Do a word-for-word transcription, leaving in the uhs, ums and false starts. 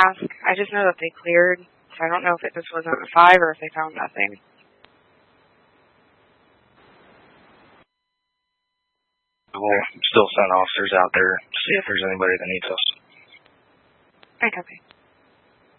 ask. I just know that they cleared, so I don't know if it just wasn't a five or if they found nothing. We'll still send officers out there, see if there's anybody that needs us. Right, okay.